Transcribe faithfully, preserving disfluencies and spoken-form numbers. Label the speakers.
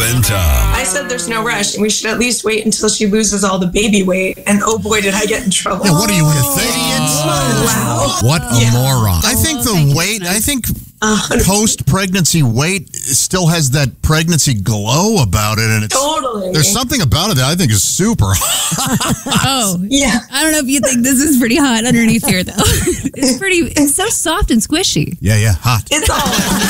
Speaker 1: and Tom.
Speaker 2: I said there's no rush, and we should at least wait until she loses all the baby weight. And oh boy, did I get in trouble.
Speaker 3: Yeah, what are you, an idiot?
Speaker 2: Wow.
Speaker 3: What a
Speaker 2: Yeah.
Speaker 3: moron. I think
Speaker 4: Oh,
Speaker 3: the
Speaker 4: thank
Speaker 3: weight,
Speaker 4: you.
Speaker 3: I think
Speaker 2: Uh,
Speaker 3: post-pregnancy weight still has that pregnancy glow about it. And it's
Speaker 2: Totally.
Speaker 3: there's something about it that I think is super hot.
Speaker 4: Oh,
Speaker 2: Yeah.
Speaker 4: I don't know if you think this is pretty hot underneath here, though. It's pretty, it's so soft and squishy.
Speaker 3: Yeah, yeah, hot.
Speaker 2: It's all.